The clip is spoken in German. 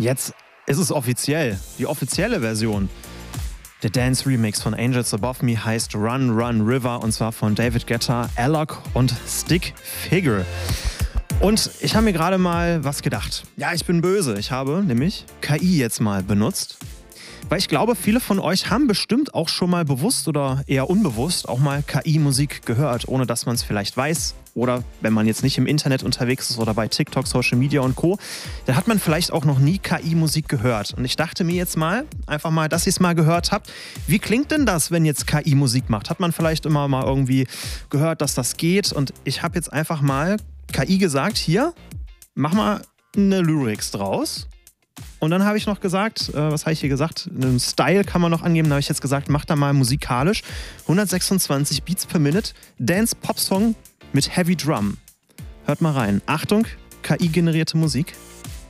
Jetzt ist es offiziell, die offizielle Version. Der Dance-Remix von Angels Above Me heißt Run Run River und zwar von David Guetta, Alok und Stick Figure. Und ich habe mir gerade mal was gedacht. Ja, ich bin böse. Ich habe nämlich KI jetzt mal benutzt. Weil ich glaube, viele von euch haben bestimmt auch schon mal bewusst oder eher unbewusst auch mal KI-Musik gehört, ohne dass man es vielleicht weiß. Oder wenn man jetzt nicht im Internet unterwegs ist oder bei TikTok, Social Media und Co., dann hat man vielleicht auch noch nie KI-Musik gehört. Und ich dachte mir jetzt mal, einfach mal, dass ihr es mal gehört habt. Wie klingt denn das, wenn jetzt KI Musik macht? Hat man vielleicht immer mal irgendwie gehört, dass das geht? Und ich habe jetzt einfach mal KI gesagt, hier, mach mal eine Lyrics draus. Und dann habe ich noch gesagt, was habe ich hier gesagt? Einen Style kann man noch angeben. Da habe ich jetzt gesagt, mach da mal musikalisch 126 Beats per Minute, Dance-Pop-Song mit Heavy Drum. Hört mal rein. Achtung, KI-generierte Musik.